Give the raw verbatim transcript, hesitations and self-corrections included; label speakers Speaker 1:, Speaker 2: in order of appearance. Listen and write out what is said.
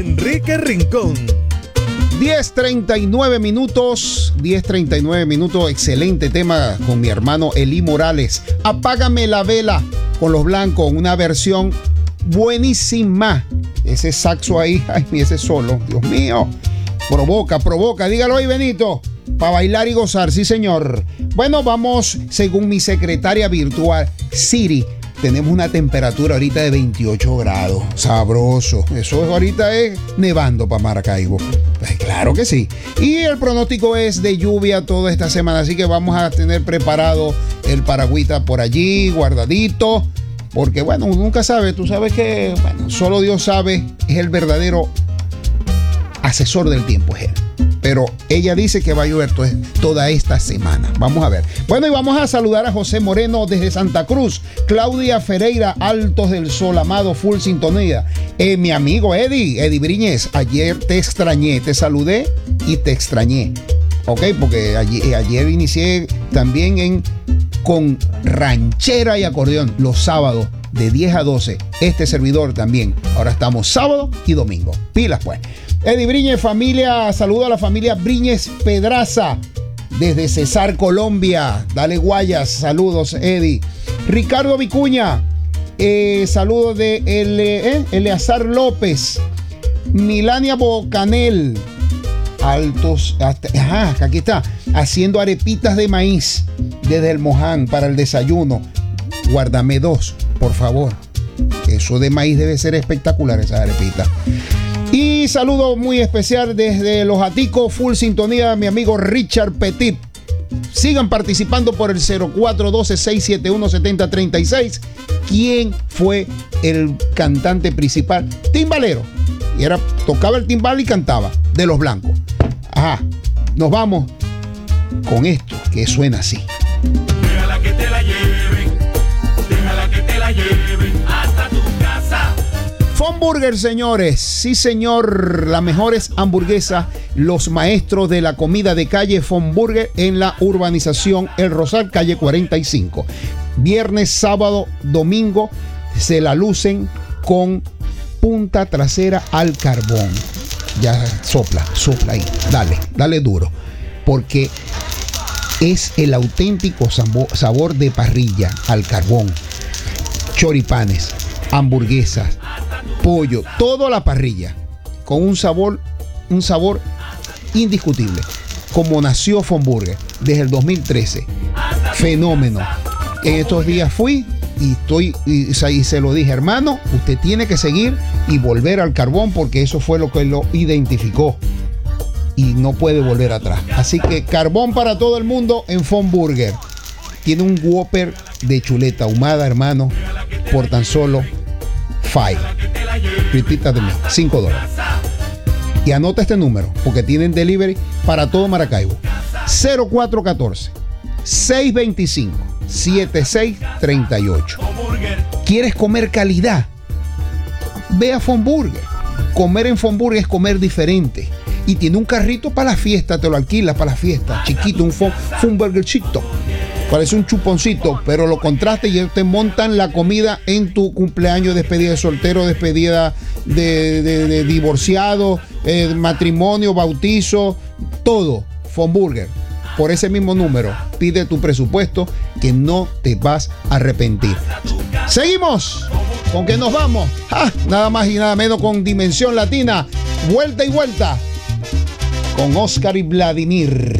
Speaker 1: Enrique Rincón.
Speaker 2: diez treinta y nueve minutos, diez treinta y nueve minutos, excelente tema con mi hermano Eli Morales. Apágame la vela con Los Blancos, una versión buenísima. Ese saxo ahí, ay, ese solo, Dios mío. Provoca, provoca, dígalo ahí, Benito. Para bailar y gozar, sí señor. Bueno, vamos, según mi secretaria virtual, Siri, tenemos una temperatura ahorita de veintiocho grados. Sabroso. Eso ahorita es nevando para Maracaibo. Pues claro que sí. Y el pronóstico es de lluvia toda esta semana, así que vamos a tener preparado el paragüita por allí, guardadito. Porque bueno, uno nunca sabe. Tú sabes que, bueno, solo Dios sabe, es el verdadero asesor del tiempo, es él. Pero ella dice que va a llover to- toda esta semana. Vamos a ver. Bueno, y vamos a saludar a José Moreno desde Santa Cruz. Claudia Ferreira, Altos del Sol, amado, full sintonía. Eh, mi amigo Eddie, Eddie Briñez, ayer te extrañé, te saludé y te extrañé. Ok, porque ayer, ayer inicié también en con ranchera y acordeón los sábados de diez a doce. Este servidor también. Ahora estamos sábado y domingo. Pilas pues. Eddie Briñez, familia, saludo a la familia Briñez Pedraza desde Cesar, Colombia. Dale Guayas, saludos, Eddie. Ricardo Vicuña, eh, saludos de Ele, eh, Eleazar López. Milania Bocanel, Altos, hasta, ajá, aquí está, haciendo arepitas de maíz desde el Moján para el desayuno. Guárdame dos, por favor. Eso de maíz debe ser espectacular, esas arepitas. Y saludo muy especial desde Los Aticos, full sintonía, mi amigo Richard Petit. Sigan participando por el cero cuatro uno dos, seis siete uno, siete cero tres seis. ¿Quién fue el cantante principal? Timbalero. Y era, tocaba el timbal y cantaba, de Los Blancos. Ajá, nos vamos con esto que suena así.
Speaker 3: Déjala que te la lleven, déjala que te la lleven hasta tu casa.
Speaker 2: Fonburger, señores. Sí, señor. Las mejores hamburguesas. Los maestros de la comida de calle Fonburger en la urbanización El Rosal, calle cuarenta y cinco. Viernes, sábado, domingo se la lucen con punta trasera al carbón. Ya sopla, sopla ahí. Dale, dale duro. Porque es el auténtico sabor de parrilla al carbón. Choripanes, hamburguesas, pollo, todo a la parrilla, con un sabor, un sabor indiscutible, como nació Fonburger desde el dos mil trece. Fenómeno. En estos días fui y estoy y, y se lo dije, hermano, usted tiene que seguir y volver al carbón porque eso fue lo que lo identificó y no puede volver atrás. Así que carbón para todo el mundo en Fonburger. Tiene un Whopper de chuleta ahumada, hermano, por tan solo five. Repita de mí, cinco dólares. Y anota este número, porque tienen delivery para todo Maracaibo. cero cuatro uno cuatro, seis dos cinco, siete seis tres ocho. ¿Quieres comer calidad? Ve a Fonburger. Comer en Fonburger es comer diferente. Y tiene un carrito para la fiesta, te lo alquilas para la fiesta. Chiquito, un Fonburgercito. Parece un chuponcito, pero lo contraste y te montan la comida en tu cumpleaños, despedida de soltero, despedida de, de, de divorciado, eh, matrimonio, bautizo, todo. Fonburger. Por ese mismo número, pide tu presupuesto que no te vas a arrepentir. Seguimos. ¿Con qué nos vamos? ¡Ah! Nada más y nada menos con Dimensión Latina. Vuelta y vuelta con Oscar y Vladimir.